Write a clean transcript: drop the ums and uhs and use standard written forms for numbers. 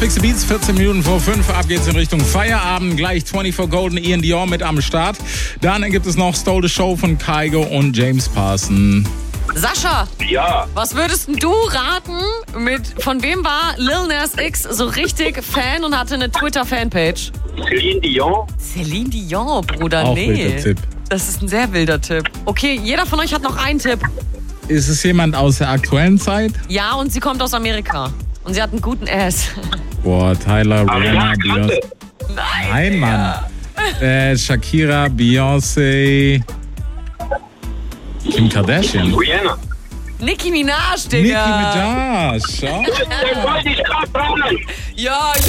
Pixie Beats, 14 Minuten vor 5. Ab geht's in Richtung Feierabend. Gleich 24 Golden, Ian Dior mit am Start. Dann gibt es noch Stole the Show von Kygo und James Parson. Sascha, Ja, was würdest denn du raten, von wem war Lil Nas X so richtig Fan und hatte eine Twitter-Fanpage? Celine Dion. Celine Dion, Bruder, Auch nee. wilder Tipp. Das ist ein sehr wilder Tipp. Okay, jeder von euch hat noch einen Tipp. Ist es jemand aus der aktuellen Zeit? Ja, und sie kommt aus Amerika. Und sie hat einen guten Ass. Boah, Tyler, Rihanna, Kannte. Beyoncé. Nein, Mann. Shakira, Beyoncé, Kim Kardashian. Rihanna. Nicki Minaj, Nicki Digga. Minaj. Schau. Den wollte ich gerade fragen. Ja,